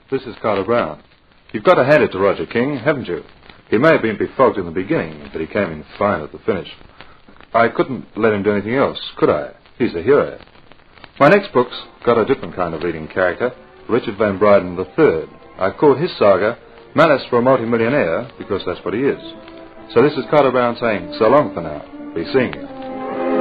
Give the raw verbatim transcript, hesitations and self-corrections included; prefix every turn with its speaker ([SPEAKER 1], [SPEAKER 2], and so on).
[SPEAKER 1] This is Carter Brown. You've got to hand it to Roger King, haven't you? He may have been befogged in the beginning, but he came in fine at the finish. I couldn't let him do anything else, could I? He's a hero. My next book's got a different kind of leading character, Richard Van Bryden the Third. I've called his saga Malice for a Multimillionaire because that's what he is. So this is Carter Brown saying so long for now. Be seeing you.